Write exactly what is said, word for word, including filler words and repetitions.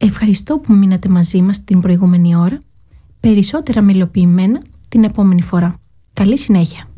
Ευχαριστώ που μείνατε μαζί μας την προηγούμενη ώρα. Περισσότερα μελοποιημένα την επόμενη φορά. Καλή συνέχεια.